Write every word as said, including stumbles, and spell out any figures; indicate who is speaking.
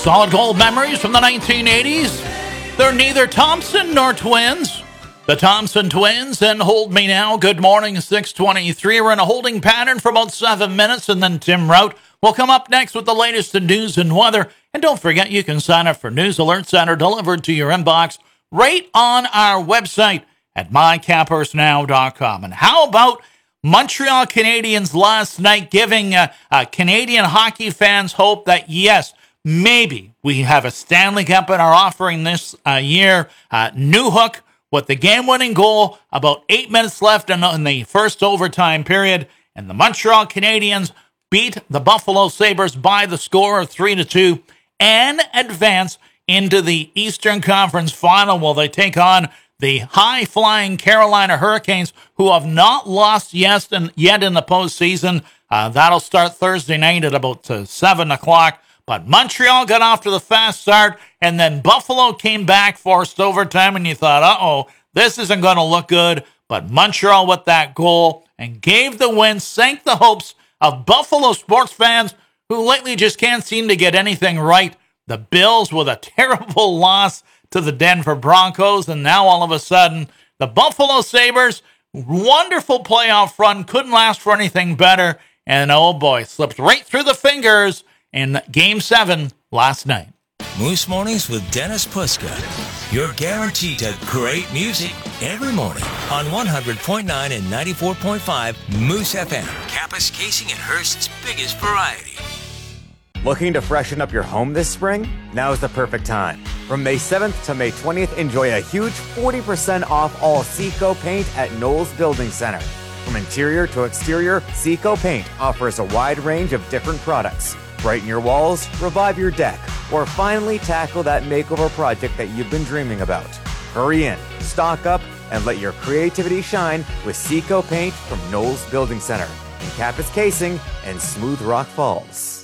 Speaker 1: Solid gold memories from the nineteen eighties. They're neither Thompson nor twins. The Thompson twins and Hold Me Now. Good morning, six twenty-three. We're in a holding pattern for about seven minutes, and then Tim Rout will come up next with the latest in news and weather. And don't forget, you can sign up for news alerts that are delivered to your inbox right on our website at my cappers now dot com. And how about Montreal Canadiens last night giving uh, uh, Canadian hockey fans hope that, yes, maybe we have a Stanley Cup in our offering this uh, year. Uh, Newhook with the game-winning goal, about eight minutes left in, in the first overtime period, and the Montreal Canadiens beat the Buffalo Sabres by the score of three to two and advance into the Eastern Conference Final, while they take on the high-flying Carolina Hurricanes, who have not lost yet in, yet in the postseason. Uh, that'll start Thursday night at about uh, seven o'clock. But Montreal got off to the fast start, and then Buffalo came back, forced overtime, and you thought, uh-oh, this isn't going to look good. But Montreal with that goal and gave the win, sank the hopes of Buffalo sports fans who lately just can't seem to get anything right. The Bills with a terrible loss to the Denver Broncos, and now all of a sudden, the Buffalo Sabres, wonderful playoff run, couldn't last for anything better, and oh boy, slipped right through the fingers in Game seven last night.
Speaker 2: Moose Mornings with Dennis Puska. You're guaranteed to great music every morning on one hundred point nine and ninety-four point five Moose F M. Campus Casing and Hearst's biggest variety.
Speaker 3: Looking to freshen up your home this spring? Now is the perfect time. From May seventh to May twentieth, enjoy a huge forty percent off all Seco paint at Knowles Building Center. From interior to exterior, Seco Paint offers a wide range of different products. Brighten your walls, revive your deck, or finally tackle that makeover project that you've been dreaming about. Hurry in, stock up, and let your creativity shine with Seco Paint from Knowles Building Center in Campus Casing and Smooth Rock Falls.